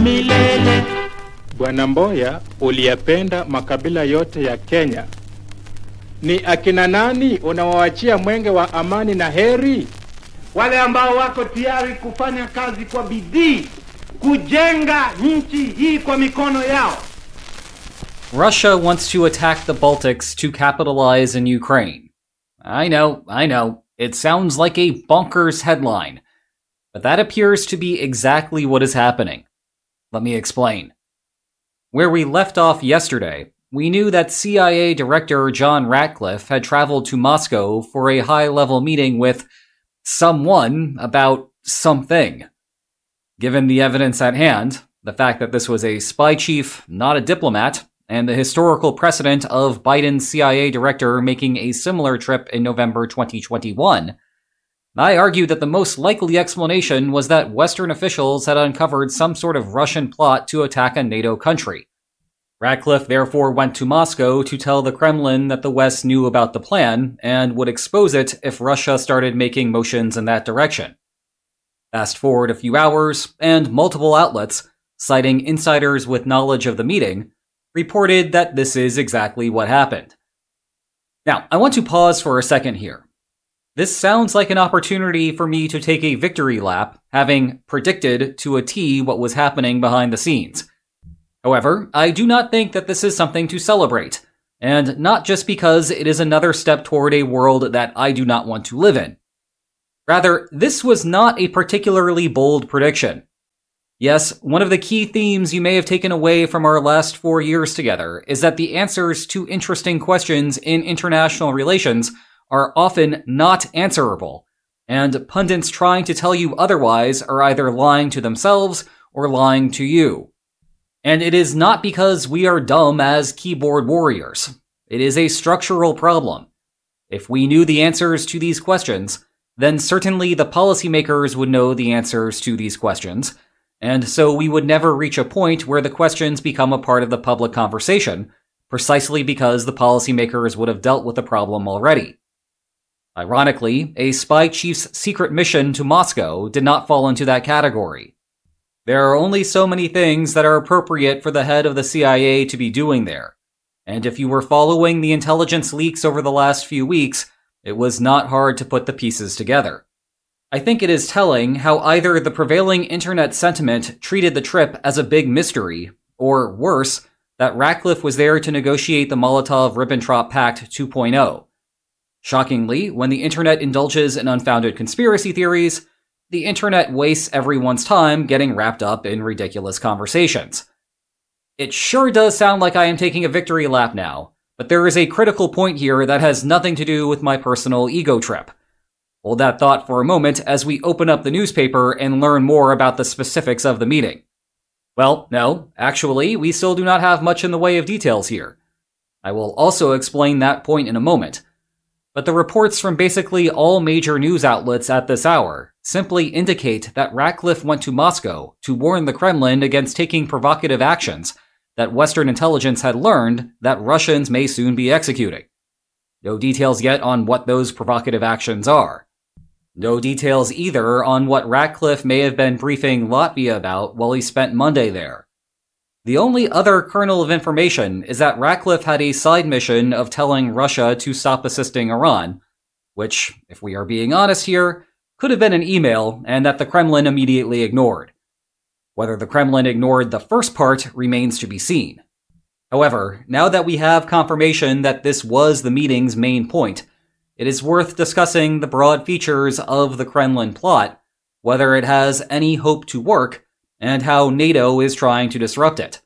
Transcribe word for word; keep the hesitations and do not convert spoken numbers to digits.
milele. Bwana Mboya, uliyapenda makabila yote ya Kenya. Ni akina nani unawaachia mwenge wa amani na heri? Wale ambao wako tayari kufanya kazi kwa bidii kujenga nchi hii kwa mikono yao. Russia wants to attack the Baltics to capitalize in Ukraine. I know, I know, it sounds like a bonkers headline, but that appears to be exactly what is happening. Let me explain. Where we left off yesterday, we knew that C I A Director John Ratcliffe had traveled to Moscow for a high-level meeting with someone about something. Given the evidence at hand, the fact that this was a spy chief, not a diplomat, and the historical precedent of Biden's C I A director making a similar trip in November twenty twenty-one, I argued that the most likely explanation was that Western officials had uncovered some sort of Russian plot to attack a NATO country. Ratcliffe therefore went to Moscow to tell the Kremlin that the West knew about the plan and would expose it if Russia started making motions in that direction. Fast forward a few hours, and multiple outlets, citing insiders with knowledge of the meeting, reported that this is exactly what happened. Now, I want to pause for a second here. This sounds like an opportunity for me to take a victory lap, having predicted to a T what was happening behind the scenes. However, I do not think that this is something to celebrate, and not just because it is another step toward a world that I do not want to live in. Rather, this was not a particularly bold prediction. Yes, one of the key themes you may have taken away from our last four years together is that the answers to interesting questions in international relations are often not answerable, and pundits trying to tell you otherwise are either lying to themselves or lying to you. And it is not because we are dumb as keyboard warriors. It is a structural problem. If we knew the answers to these questions, then certainly the policymakers would know the answers to these questions, and so we would never reach a point where the questions become a part of the public conversation, precisely because the policymakers would have dealt with the problem already. Ironically, a spy chief's secret mission to Moscow did not fall into that category. There are only so many things that are appropriate for the head of the C I A to be doing there, and if you were following the intelligence leaks over the last few weeks, it was not hard to put the pieces together. I think it is telling how either the prevailing internet sentiment treated the trip as a big mystery, or worse, that Ratcliffe was there to negotiate the Molotov-Ribbentrop Pact two point oh. Shockingly, when the internet indulges in unfounded conspiracy theories, the internet wastes everyone's time getting wrapped up in ridiculous conversations. It sure does sound like I am taking a victory lap now, but there is a critical point here that has nothing to do with my personal ego trip. Hold that thought for a moment as we open up the newspaper and learn more about the specifics of the meeting. Well, no, actually, we still do not have much in the way of details here. I will also explain that point in a moment. But the reports from basically all major news outlets at this hour simply indicate that Ratcliffe went to Moscow to warn the Kremlin against taking provocative actions that Western intelligence had learned that Russians may soon be executing. No details yet on what those provocative actions are. No details either on what Ratcliffe may have been briefing Latvia about while he spent Monday there. The only other kernel of information is that Ratcliffe had a side mission of telling Russia to stop assisting Iran, which, if we are being honest here, could have been an email and that the Kremlin immediately ignored. Whether the Kremlin ignored the first part remains to be seen. However, now that we have confirmation that this was the meeting's main point, it is worth discussing the broad features of the Kremlin plot, whether it has any hope to work, and how NATO is trying to disrupt it.